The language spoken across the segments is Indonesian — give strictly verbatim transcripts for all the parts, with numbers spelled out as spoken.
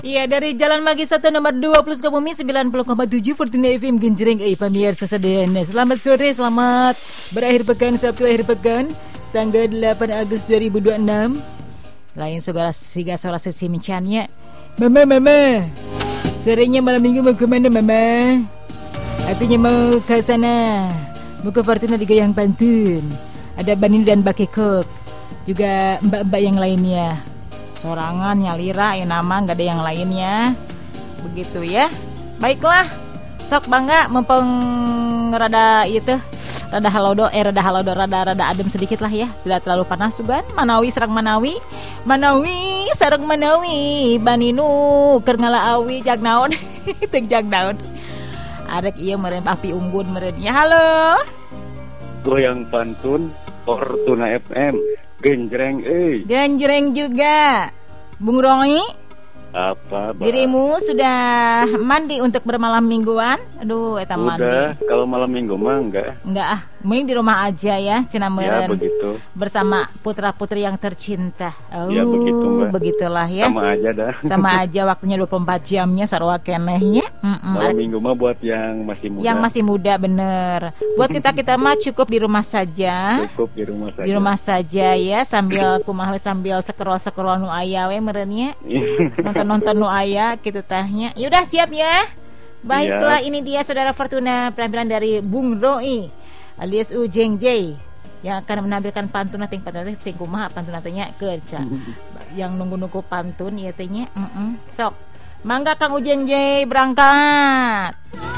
Iya, dari Jalan Magi satu nomor dua puluh Sukabumi sembilan puluh koma tujuh Fortuna F M Genjreng. Eh pemirsa sedene. Selamat sore, selamat berakhir pekan, Sabtu akhir pekan, tanggal delapan Agustus dua ribu dua puluh enam. Lain segala siga suara sesi mencannya. Mama, mama. Sorenya malam minggu mau ke mana, mama? Artinya mau ke sana. Mau ke Fortuna di Gayang Pantun. Ada Banin dan Bakekok. Juga mbak-mbak yang lainnya. Sorangan, nyalira, ya nama nggak ada yang lainnya, begitu ya. Baiklah, sok bangga mumpung rada itu, rada halodo, eh rada halodo, rada rada adem sedikit lah ya, tidak terlalu panas juga. Manawi serang Manawi, Manawi sareng Manawi, Baninu keur ngalaawi jagnaon, teu jagnaon. Arek ieu meureun api unggun meureunnya. Halo. Goyang Pantun, Fortuna F M. Genjreng, eh. Genjreng juga, Bung Roy. Apa, Bang? Dirimu sudah mandi untuk bermalam mingguan? Aduh, eta mandi. Udah, kalau malam minggu mah enggak. Enggak ah, mending di rumah aja ya, cenah meureun. Ya begitu. Bersama putra-putri yang tercinta. Oh, ya begitu, Mbak. Begitulah ya. Sama aja dah. Sama aja, waktunya dua puluh empat jamnya sarua kenehnya. Malam minggu mah buat yang masih muda. Yang masih muda bener. Buat kita-kita mah cukup di rumah saja. Cukup di rumah saja. Di rumah saja ya, sambil kumaha sambil scroll-scroll nu aya we meureun nya. Nonton-nonton nu aya kitu tahnya. Ya udah siap ya. Baiklah, ya. Ini dia Saudara Fortuna, penampilan dari Bung Roy alias Ujeng J yang akan menampilkan pantun ting pantun sing kumaha pantun tanya kerja. Yang nunggu-nunggu pantun ieu teh nya. Heeh. Sok. Mangga Kang Ujeng J berangkat.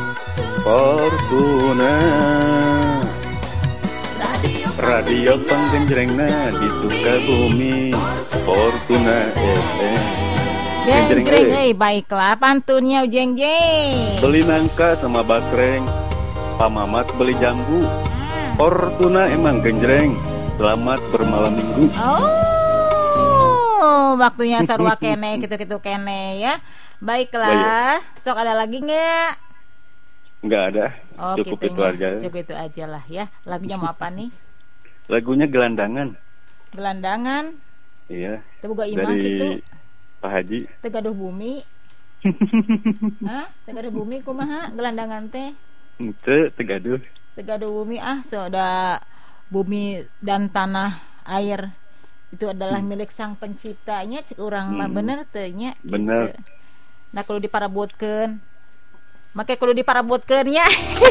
Fortuna Radio Panggenjrengna di Sukabumi. Fortuna F M. Genjreng, eh baiklah pantunnya Ujeng J. Beli nangka sama basreng, Pak Mamat beli jambu. Fortuna emang genjreng. Selamat bermalam minggu. Oh, waktunya sarua kene gitu-gitu kene ya. Baiklah, sok ada lagi nggak? Nggak ada. Oh, cukup kitunya, itu aja. Cukup itu aja lah ya. Lagunya mau apa nih? Lagunya Gelandangan. Gelandangan. Iya. Itu boga imah dari gitu. Pak Haji. Tegaduh bumi. Hah? Tegaduh bumi kumaha gelandangan teh? Itu Tegaduh. Tegaduh bumi ah sudah bumi dan tanah air itu adalah milik Sang Penciptanya, cek urang mah hmm. bener teh nya. Bener. Gitu. Nah kudu diparabutkeun. Make kudu diparabutkeun nya.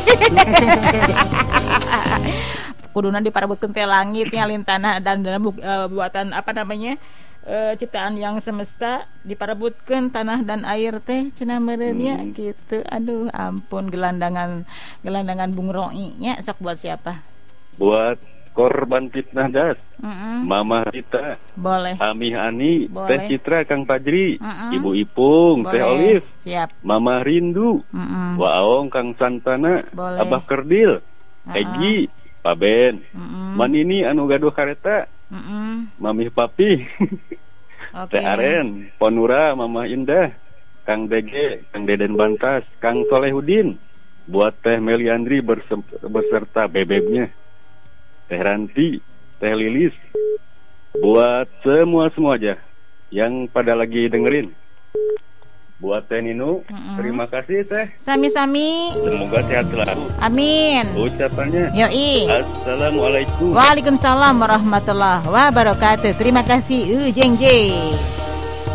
Kuduna diparabutkeun teh langitnya lintana dan dalam uh, buatan apa namanya? Uh, ciptaan yang semesta diparabutkeun tanah dan air teh cenah meureun nya hmm. gitu. Aduh ampun, gelandangan gelandangan Bung Roy nya sok buat siapa? Buat korban fitnah das. Mm-mm. Mama Rita. Boleh. Amih Ani, boleh. Teh Citra, Kang Fajri, Mm-mm. Ibu Ipung, boleh. Teh Olive. Siap. Mama Rindu. Mm-mm. Waong, Kang Santana, boleh. Abah Kerdil, Uh-uh. Egi, Pak Ben. Mm-mm. Man ini anu gaduh kareta. Mm-mm. Mami Papi. Okay. Teh Aren, Ponura, Mama Indah, Kang Dege, Kang Deden Bantas, Kang Solehudin. Buat Teh Meliandri berse- beserta bebeknya. Teh Ranti, Teh Lilis, buat semua-semua aja yang pada lagi dengerin. Buat Teh Ninu, mm-mm. terima kasih Teh. Sami-sami. Semoga sehat selalu. Amin. Ucapannya. Yoi. Assalamualaikum. Waalaikumsalam warahmatullahi wabarakatuh. Terima kasih Ujeng J.